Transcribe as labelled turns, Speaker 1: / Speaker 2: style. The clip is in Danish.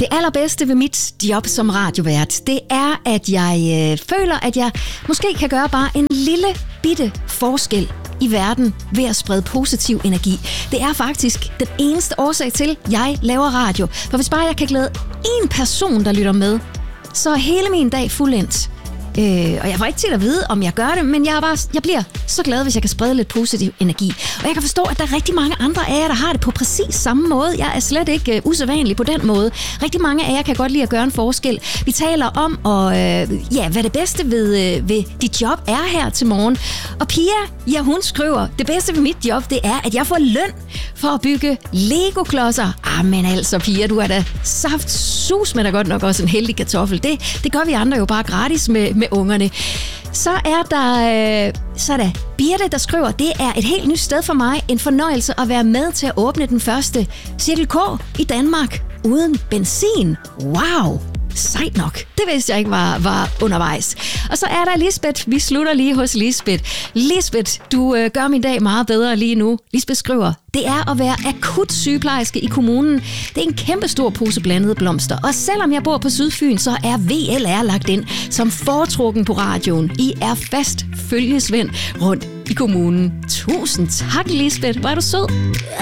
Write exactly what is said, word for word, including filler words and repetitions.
Speaker 1: Det allerbedste ved mit job som radiovært, det er, at jeg øh, føler, at jeg måske kan gøre bare en lille bitte forskel i verden ved at sprede positiv energi. Det er faktisk den eneste årsag til, at jeg laver radio. For hvis bare jeg kan glæde én person, der lytter med, så er hele min dag fuldendt. Øh, og jeg får ikke til at vide, om jeg gør det, men jeg, er bare, jeg bliver så glad, hvis jeg kan sprede lidt positiv energi. Og jeg kan forstå, at der er rigtig mange andre af jer, der har det på præcis samme måde. Jeg er slet ikke uh, usædvanlig på den måde. Rigtig mange af jer kan godt lide at gøre en forskel. Vi taler om, og, uh, ja, hvad det bedste ved, uh, ved dit job er her til morgen. Og Pia, ja, hun skriver, det bedste ved mit job, det er, at jeg får løn for at bygge Lego-klodser. Ah, men altså, Pia, du er da saft sus med da godt nok også en heldig kartoffel. Det, det gør vi andre jo bare gratis med med ungerne. Så er der, øh, så er der Birte, der skriver, det er et helt nyt sted for mig. En fornøjelse at være med til at åbne den første Cirkel K i Danmark uden benzin. Wow! Sejt nok. Det vidste jeg ikke var, var undervejs. Og så er der Lisbeth. Vi slutter lige hos Lisbeth. Lisbeth, du øh, gør min dag meget bedre lige nu. Lisbeth skriver, det er at være akut sygeplejerske i kommunen. Det er en kæmpe stor pose blandede blomster. Og selvom jeg bor på Sydfyn, så er V L R lagt ind som foretrukken på radioen. I er fast følgesvend rundt i kommunen. Tusind tak, Lisbeth. Hvor er du sød.